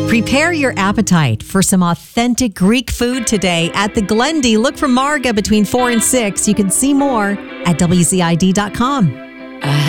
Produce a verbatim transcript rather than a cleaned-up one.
Prepare your appetite for some authentic Greek food today at the Glendy. Look for Marga between four and six. You can see more at W Z I D dot com.